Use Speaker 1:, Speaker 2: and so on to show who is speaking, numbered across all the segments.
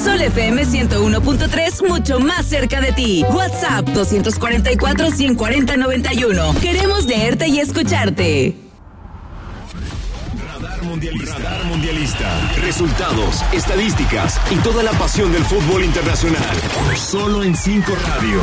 Speaker 1: Sol FM 101.3, mucho más cerca de ti. WhatsApp 244-140-91. Queremos leerte y escucharte.
Speaker 2: Radar Mundialista. Resultados, estadísticas y toda la pasión del fútbol internacional. Solo en 5 Radio.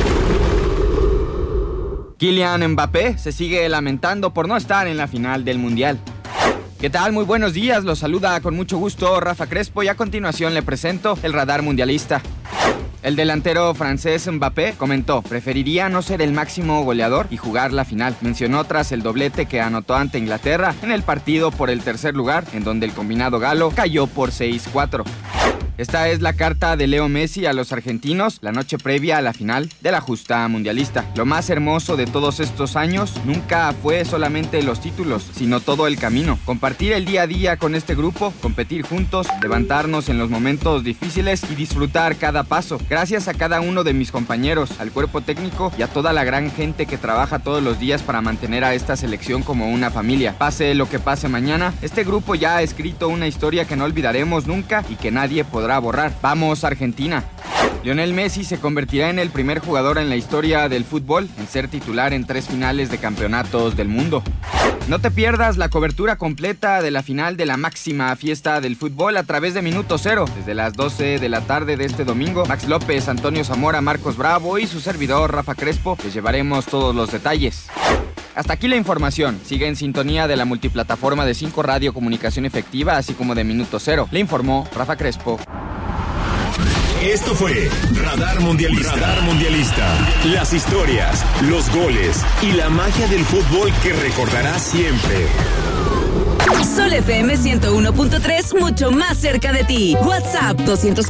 Speaker 3: Kylian Mbappé se sigue lamentando por no estar en la final del Mundial. ¿Qué tal? Muy buenos días, los saluda con mucho gusto Rafa Crespo y a continuación le presento el Radar Mundialista. El delantero francés Mbappé comentó, preferiría no ser el máximo goleador y jugar la final. Mencionó tras el doblete que anotó ante Inglaterra en el partido por el tercer lugar, en donde el combinado galo cayó por 6-4. Esta es la carta de Leo Messi a los argentinos la noche previa a la final de la justa mundialista. Lo más hermoso de todos estos años nunca fue solamente los títulos, sino todo el camino. Compartir el día a día con este grupo, competir juntos, levantarnos en los momentos difíciles y disfrutar cada paso. Gracias a cada uno de mis compañeros, al cuerpo técnico y a toda la gran gente que trabaja todos los días para mantener a esta selección como una familia. Pase lo que pase mañana, este grupo ya ha escrito una historia que no olvidaremos nunca y que nadie podrá borrar. ¡Vamos, Argentina! Lionel Messi se convertirá en el primer jugador en la historia del fútbol en ser titular en 3 finales de campeonatos del mundo. No te pierdas la cobertura completa de la final de la máxima fiesta del fútbol a través de Minuto Cero. Desde las 12 de la tarde de este domingo, Max López, Antonio Zamora, Marcos Bravo y su servidor Rafa Crespo les llevaremos todos los detalles. Hasta aquí la información. Sigue en sintonía de la multiplataforma de 5 Radio Comunicación Efectiva, así como de Minuto Cero. Le informó Rafa Crespo.
Speaker 2: Esto fue Radar Mundialista. Las historias, los goles y la magia del fútbol que recordarás siempre.
Speaker 1: Sol FM 101.3, mucho más cerca de ti. WhatsApp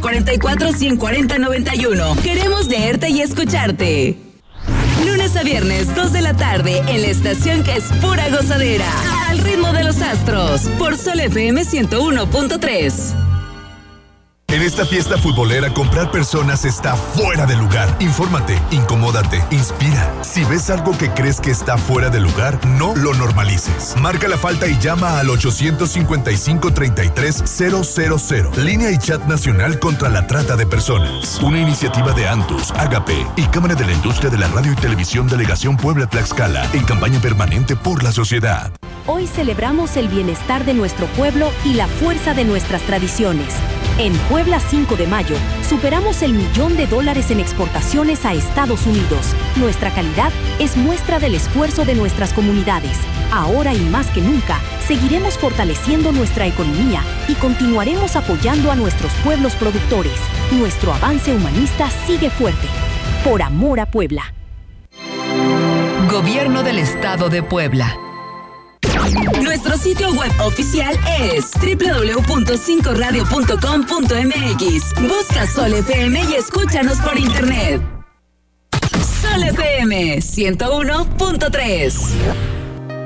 Speaker 1: 244-140-91. Queremos leerte y escucharte. Lunes a viernes, 2 de la tarde, en la estación que es pura gozadera. Al ritmo de los astros, por Sol FM 101.3.
Speaker 4: En esta fiesta futbolera, comprar personas está fuera de lugar. Infórmate, incomódate, inspira. Si ves algo que crees que está fuera de lugar, no lo normalices. Marca la falta y llama al 855-33-000. Línea y chat nacional contra la trata de personas. Una iniciativa de Antus, Agape y Cámara de la Industria de la Radio y Televisión Delegación Puebla-Tlaxcala, en campaña permanente por la sociedad.
Speaker 5: Hoy celebramos el bienestar de nuestro pueblo y la fuerza de nuestras tradiciones. En Puebla 5 de Mayo, superamos el $1.000.000 en exportaciones a Estados Unidos. Nuestra calidad es muestra del esfuerzo de nuestras comunidades. Ahora y más que nunca, seguiremos fortaleciendo nuestra economía y continuaremos apoyando a nuestros pueblos productores. Nuestro avance humanista sigue fuerte. Por amor a Puebla.
Speaker 6: Gobierno del Estado de Puebla.
Speaker 1: Nuestro sitio web oficial es www.5radio.com.mx. Busca Sol FM y escúchanos por internet. Sol FM 101.3.